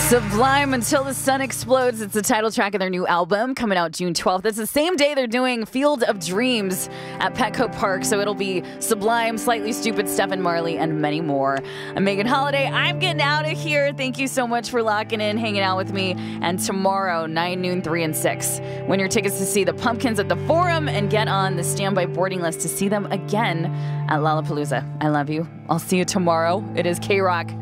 Sublime, Until the Sun Explodes. It's the title track of their new album coming out June 12th. It's the same day they're doing Field of Dreams at Petco Park, so it'll be Sublime, Slightly Stoopid, Stephen Marley, and many more. I'm Megan Holiday. I'm getting out of here. Thank you so much for locking in, hanging out with me. And tomorrow, 9, noon, 3, and 6, win your tickets to see the Pumpkins at the Forum and get on the standby boarding list to see them again at Lollapalooza. I love you. I'll see you tomorrow. It is K-Rock.